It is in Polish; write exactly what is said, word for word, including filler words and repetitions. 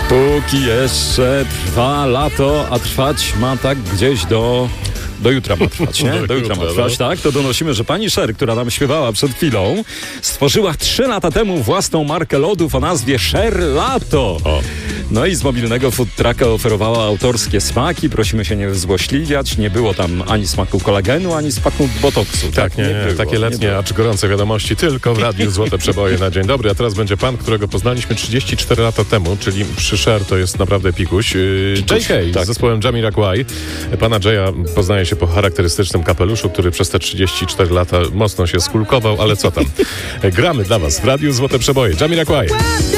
Póki jeszcze trwa lato, a trwać ma tak gdzieś do... Do jutra ma trwać, nie? Do jutra ma trwać, tak? To donosimy, że pani Sher, która nam śpiewała przed chwilą, stworzyła trzy lata temu własną markę lodów o nazwie Sher Lato. O. No i z mobilnego food trucka oferowała autorskie smaki. Prosimy się nie złośliwiać. Nie było tam ani smaku kolagenu, ani smaku botoksu. Tak, tak nie, nie, było, takie letnie, nie acz gorące wiadomości tylko w Radiu Złote Przeboje na dzień dobry. A teraz będzie pan, którego poznaliśmy trzydzieści cztery lata temu, czyli przy Sher to jest naprawdę pikuś. Yy, J K tak. z zespołem Jamiroquai. Pana Jaya poznaje się po charakterystycznym kapeluszu, który przez te trzydzieści cztery lata mocno się skulkował, ale co tam. Gramy dla was w Radiu Złote Przeboje. Jamiroquai.